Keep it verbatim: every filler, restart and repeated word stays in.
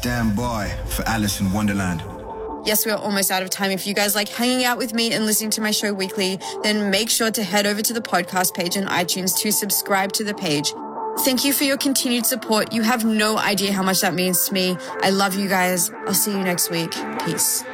stand by for Alice in Wonderland. Yes, we're almost out of time. If you guys like hanging out with me and listening to my show weekly, then make sure to head over to the podcast page on iTunes to subscribe to the page. Thank you for your continued support. You have no idea how much that means to me. I love you guys. I'll see you next week. Peace.